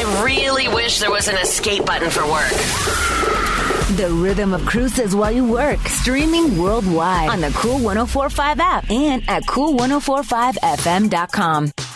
I really wish there was an escape button for work. The rhythm of cruises while you work. Streaming worldwide on the Cool 104.5 app and at cool1045fm.com.